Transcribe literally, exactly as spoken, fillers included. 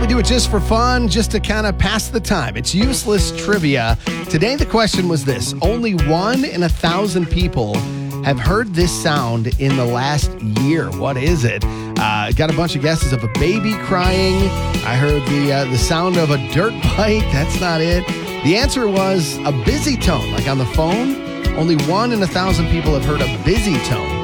do it just for fun, just to kind of pass the time. It's useless trivia. Today, the question was this. Only one in a thousand people have heard this sound in the last year. What is it? Uh, got a bunch of guesses of a baby crying. I heard the uh, the sound of a dirt bike. That's not it. The answer was a busy tone, like on the phone. Only one in a thousand people have heard a busy tone.